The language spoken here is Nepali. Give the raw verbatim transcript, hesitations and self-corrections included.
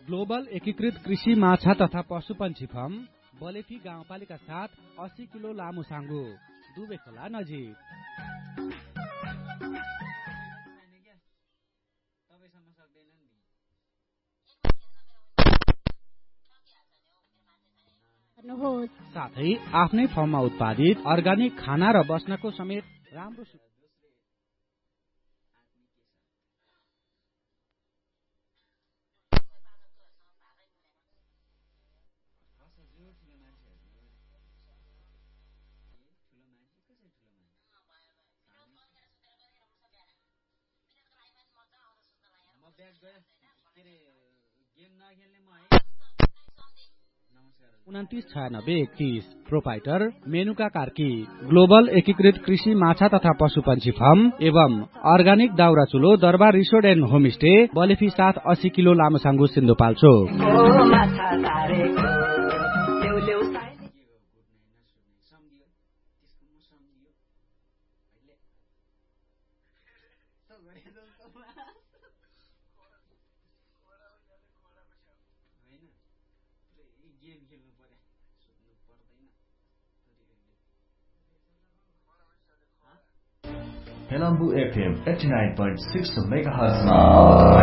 ग्लोबल एकीकृत कृषि माछा तथा पशुपन्छी फार्म बलेफी गाउँपालिका साथ अस्सी किलो लामो साङ्गो दुबे खोला नजिक। साथै आफ्नै फर्ममा उत्पादित अर्गानिक खाना र बस्नको समेत राम्रो उन्तिस छयानब्बे एकतीस प्रोपाइटर मेनुका कार्की ग्लोबल एकीकृत कृषि माछा तथा पशुपन्छी फार्म एवं अर्गानिक दाउरा चुलो दरबार रिसोर्ट एन्ड होमस्टे बलेफी साथ अस्सी किलो लामो साङ्गो Sindhupalchok. Helambu F M eighty-nine point six megahertz